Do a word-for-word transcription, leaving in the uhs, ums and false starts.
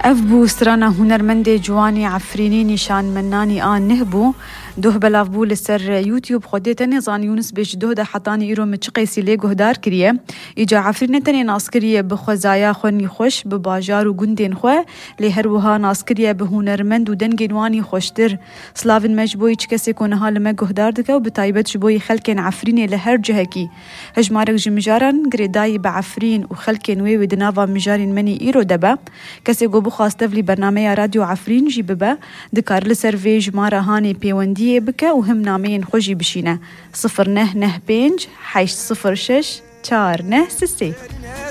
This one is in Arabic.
أفبو سرانا هنرمندي جواني عفريني نشان مناني آن نهبو دوه بلافبو لسر يوتيوب خودتني زان يونس بيش دوه ده حطاني إيرو متشقيسي ليگو هدار كريه إيجا عفرينتني ناس كريه بخوزايا خوني خوش بباجار و گندين خو لهروها ناس كريه بهنرمند و دنگين واني خوشتر سلاوين مجبوي چكسي كونها لمگو هدار دكا و بتايبت جبوي خلقين عفريني لهر جهكي هجمارك جمجاران گريداي بعفرين و خلقين ويوي دنافا مجارين مني إيرو دبا كسي گو بخواستف لي برنامج راديو عفرين جي ببا دكار لسرفي جمارة هاني بيوندي بك وهم نامين خوشي بشينا صفر نه نه بينج حيش صفر شش چار نه سسي